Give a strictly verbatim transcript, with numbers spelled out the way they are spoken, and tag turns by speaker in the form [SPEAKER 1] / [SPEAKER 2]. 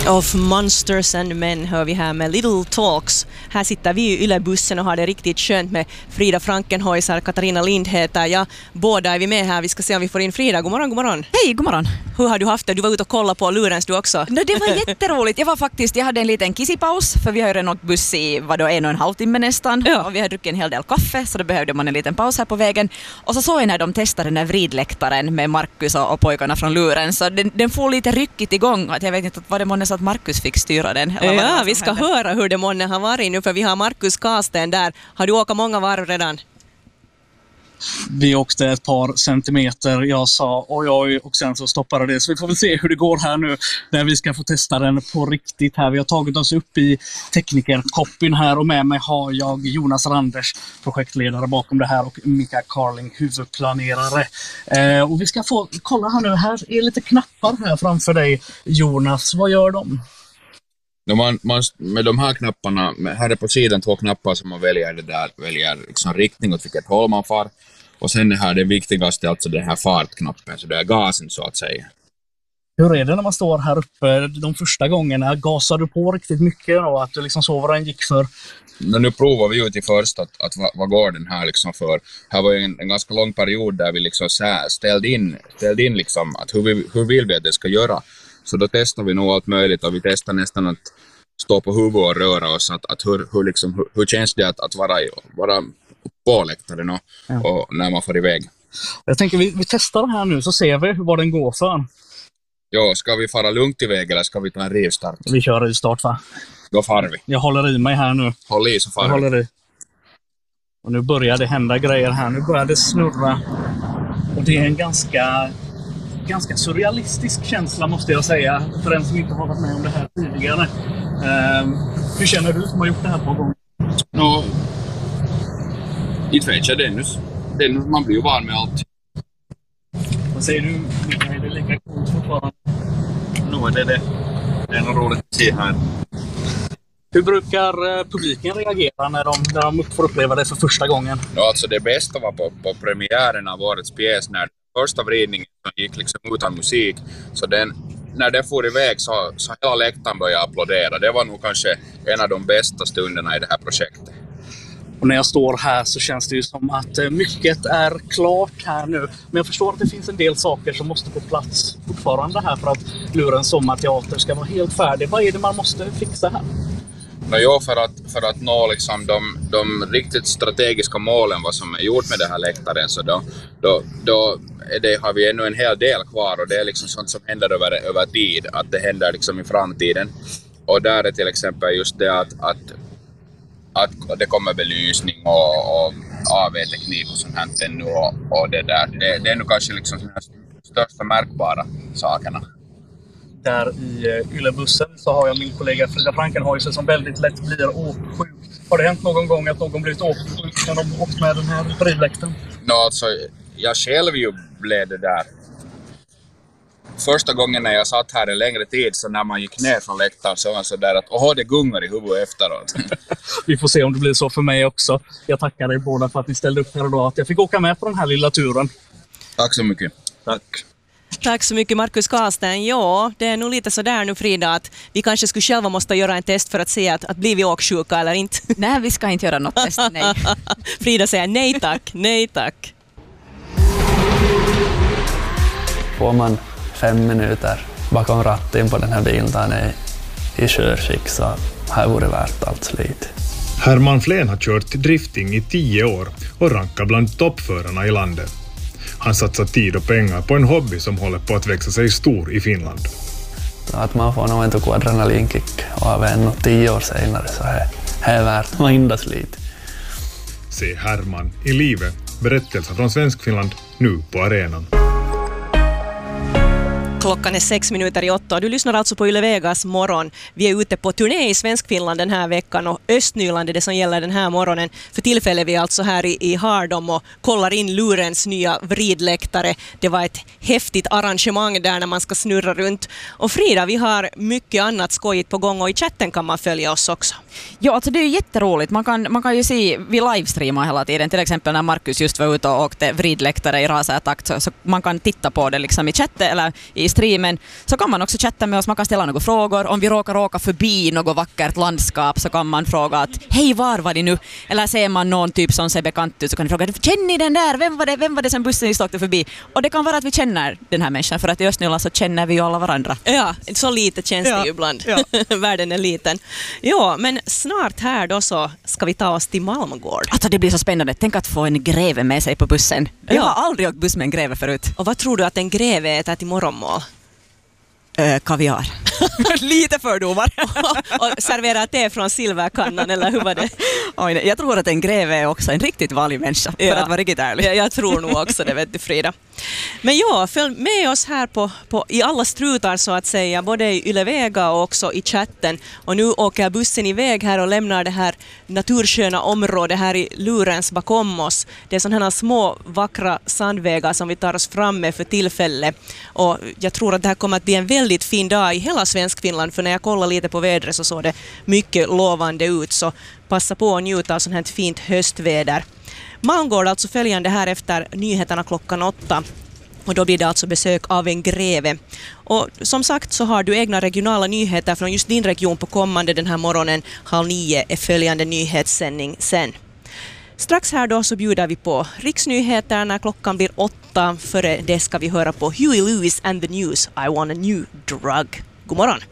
[SPEAKER 1] Of Monsters and Men hör vi här med Little Talks. Här sitter vi i Yle-bussen och har det riktigt skönt med Frida Frankenhäuser, Katarina Lind heter jag. Båda är vi med här. Vi ska se om vi får in Frida. God morgon, god morgon.
[SPEAKER 2] Hej, god morgon.
[SPEAKER 1] Hur har du haft det? Du var ute och kollade på Lurens du också.
[SPEAKER 2] No, det var jätteroligt. Jag var faktiskt, jag hade en liten kissipaus för vi har ju redan åkt buss i vadå, en och en halv timme nästan.
[SPEAKER 1] Ja.
[SPEAKER 2] Och vi har druckit en hel del kaffe så då behövde man en liten paus här på vägen. Och så såg jag när de testade den här vridläktaren med Marcus och, och pojkarna från Luren. Så den, den får lite ryckigt igång. Att jag vet inte vad det månne så att Marcus fick styra den. Eller vad
[SPEAKER 1] Ja, vi ska hände. höra hur det månne har varit nu för vi har Marcus Kasten där. Har du åkt många varv redan?
[SPEAKER 3] Vi åkte ett par centimeter. Jag sa oj oj och sen så stoppade det. Så vi får väl se hur det går här nu när vi ska få testa den på riktigt här. Vi har tagit oss upp i teknikerkoppin här och med mig har jag Jonas Randers, projektledare bakom det här och Mika Carling, huvudplanerare. Eh, och vi ska få kolla här nu. Här är lite knappar här framför dig, Jonas. Vad gör de?
[SPEAKER 4] Man, man, med de här knapparna, med, här är på sidan två knappar som man väljer det där, väljer liksom riktning åt vilket håll man far. Och sen är här det viktigaste, alltså den här fartknappen, så det är gasen så att säga.
[SPEAKER 3] Hur är det när man står här uppe de första gångerna? Gasar du på riktigt mycket och att du liksom såg vad den gick för?
[SPEAKER 4] Men nu provar vi ut i först att, att vad, vad går den här liksom för. Här var en, en ganska lång period där vi liksom ställde in, ställde in liksom att hur, vi, hur vill vi att det ska göra. Så då testar vi nog allt möjligt och vi testar nästan att stå på huvudet och röra oss. Att, att hur, hur, liksom, hur, hur känns det att, att vara, vara på läktaren och, ja. och när man får iväg.
[SPEAKER 3] Jag tänker vi, vi testar det här nu så ser vi vad den går för.
[SPEAKER 4] Ja, ska vi fara lugnt iväg eller ska vi ta en rivstart?
[SPEAKER 3] Vi kör rivstart va?
[SPEAKER 4] Då far vi.
[SPEAKER 3] Jag håller i mig här nu.
[SPEAKER 4] Håll i så far
[SPEAKER 3] Jag
[SPEAKER 4] vi.
[SPEAKER 3] håller i. Och nu börjar det hända grejer här. Nu börjar det snurra. Och det är en ganska... ganska surrealistisk känsla måste jag säga för den som inte har varit med om det här tidigare. Uh, hur känner du som har gjort det här på gång?
[SPEAKER 4] No, inte vet jag Dennis. Dennis. Man blir ju van med allt.
[SPEAKER 3] Vad säger du? Är det lika coolt fortfarande?
[SPEAKER 4] Nu är det det. Det är nog roligt att se här.
[SPEAKER 3] Hur brukar publiken reagera när de, när de får uppleva det för första gången?
[SPEAKER 4] Ja, alltså det bästa var på, på premiären av årets pjäs när första vridningen gick liksom utan musik. Så den, när det får iväg så, så hela läktaren började applådera. Det var nog kanske en av de bästa stunderna i det här projektet.
[SPEAKER 3] Och när jag står här så känns det ju som att mycket är klart här nu. Men jag förstår att det finns en del saker som måste på plats fortfarande här för att Lurens sommarteater ska vara helt färdig. Vad är det man måste fixa här?
[SPEAKER 4] No, jo, för att, för att nå liksom de, de riktigt strategiska målen vad som är gjort med den här läktaren så då, då, då är det, har vi ännu en hel del kvar och det är liksom sånt som händer över, över tid, att det händer liksom i framtiden. Och där är till exempel just det att, att, att det kommer belysning och, och A V-teknik och sånt här ännu och, och det där. Det, det är nog kanske liksom de största märkbara sakerna.
[SPEAKER 3] Där i Yle-bussen så har jag min kollega Frida Frankenhäuser som väldigt lätt blir åksjuk. Har det hänt någon gång att någon blivit åksjuk när de åkt med den här vridläktaren?
[SPEAKER 4] No, alltså, jag själv ju blev det där. Första gången när jag satt här en längre tid så när man gick ner från läktaren så var det så där att åh, det gungar i huvudet efteråt.
[SPEAKER 3] Vi får se om det blir så för mig också. Jag tackar er båda för att ni ställde upp här idag. Att jag fick åka med på den här lilla turen.
[SPEAKER 4] Tack så mycket.
[SPEAKER 3] Tack.
[SPEAKER 1] Tack så mycket Marcus Kasten. Ja, det är nog lite så där nu Frida att vi kanske skulle själva måste göra en test för att se att, att blir vi åksjuka eller inte.
[SPEAKER 2] Nej, vi ska inte göra något test, nej.
[SPEAKER 1] Frida säger nej tack, nej tack.
[SPEAKER 5] Får man fem minuter bakom ratten på den här bilen där den är i körskick så har det varit värt allt slit.
[SPEAKER 6] Herman Flen har kört drifting i tio år och rankar bland toppförarna i landet. Han satsar tid och pengar på en hobby som håller på att växa sig stor i Finland.
[SPEAKER 5] Att man får nog en tog adrenalinkick och av en och tio år senare så är det värt varenda slit.
[SPEAKER 6] Se Herman i livet. Berättelser från Svenskfinland nu på arenan.
[SPEAKER 1] Klockan är sex minuter i åtta. Du lyssnar alltså på Yle Vegas morgon. Vi är ute på turné i Svenskfinland den här veckan och Östnyland är det som gäller den här morgonen. För tillfället är vi alltså här i, i Hardom och kollar in Lurens nya vridläktare. Det var ett häftigt arrangemang där när man ska snurra runt. Och Frida, vi har mycket annat skojigt på gång och i chatten kan man följa oss också.
[SPEAKER 2] Ja, alltså det är ju jätteroligt. Man kan, man kan ju se, vi livestreamar hela tiden. Till exempel när Marcus just var ute och åkte vridläktare i rasatakt så, så man kan titta på det liksom i chatten eller i streamen så kan man också chatta med oss, man kan ställa några frågor. Om vi råkar åka förbi något vackert landskap så kan man fråga att hej, var var det nu? Eller ser man någon typ som ser bekant ut så kan ni fråga, känner ni den där? Vem var det, vem var det som bussen just åkte förbi? Och det kan vara att vi känner den här människan, för att i Östnyland så känner vi ju alla varandra.
[SPEAKER 1] Ja, så lite känns
[SPEAKER 2] Ja.
[SPEAKER 1] det ju ibland.
[SPEAKER 2] Ja.
[SPEAKER 1] Världen är liten. Ja, men snart här då så ska vi ta oss till Malmgård.
[SPEAKER 2] Alltså det blir så spännande. Tänk att få en greve med sig på bussen. Jag
[SPEAKER 1] Ja.
[SPEAKER 2] har aldrig åkt buss med en greve förut.
[SPEAKER 1] Och vad tror du att en greve äter till morgonmål?
[SPEAKER 2] Äh, kaviar. Lite fördomar.
[SPEAKER 1] Och servera te från silverkannan, eller hur var det?
[SPEAKER 2] Oj, nej. Jag tror att en greve är också en riktigt vanlig människa, för
[SPEAKER 1] Ja.
[SPEAKER 2] att vara riktigt ärlig.
[SPEAKER 1] Jag, jag tror nog också det, vet du, Frida. Men ja, följ med oss här på, på, i alla strutar så att säga, både i Ylevega och också i chatten. Och nu åker bussen iväg här och lämnar det här natursköna området här i Lurens bakom oss. Det är sådana här små vackra sandvägar som vi tar oss fram med för tillfället. Och jag tror att det här kommer att bli en väldigt fin dag i hela Svenskfinland, för när jag kollar lite på vädret så såg det mycket lovande ut, så passa på att njuta av sånt här fint höstväder. Malmgård alltså följande här efter nyheterna klockan åtta. Och då blir det alltså besök av en greve. Och som sagt så har du egna regionala nyheter från just din region på kommande den här morgonen. Halv nio är följande nyhetssändning sen. Strax här då så bjuder vi på riksnyheter när klockan blir åtta. Före det ska vi höra på Huey Lewis and the News, I want a new drug. God morgon!